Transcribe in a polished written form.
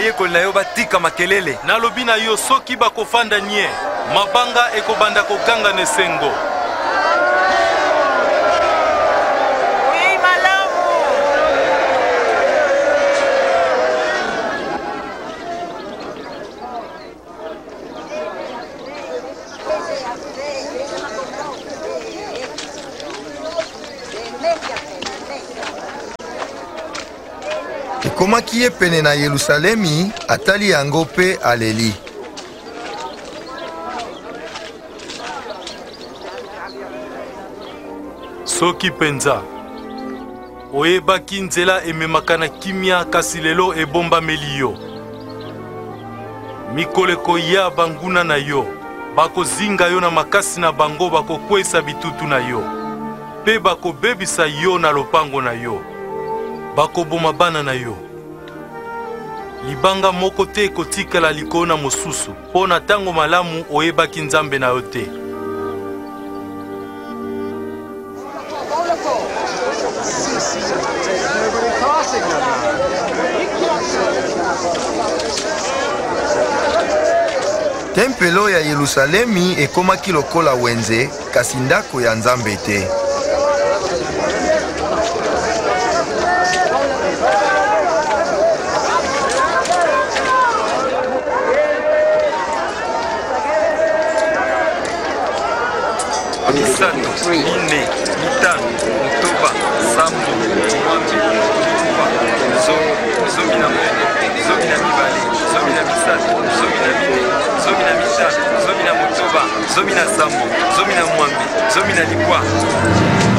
bayekoli na yo batika makelele. Nalobi na yo soki bakofanda nye, mabanga ekobanda koganga na esengo. Ekomaki ye pene na Yerusalemi, atali yango pe aleli. Soki penza oyebaki nzela ememaka na kimia, kasi lelo ebombameli yo. Mikoleko ya banguna na yo bakozinga yo na makasi na bango, bakokwesa bitutu na yo pe bakobebisa yo na lopango na yo, bakoboma bana na yo. Libanga moko te ekotikala likolo na mosusu, mpo na ntango malamu oyebaki Nzambe na yo te. Tempelo ya Yerusalemi ekomaki lokola wenze, kasi ndako ya Nzambe te. Misato, ine, mitano, motoba, sambo, mwambe, likuwa, zomi na mwene, zomi na mibale, zomi na misato, zomi na mine, zomi na mitano, zomi na motoba, zomi na sambo, zomi na mwambe, zomi na likuwa.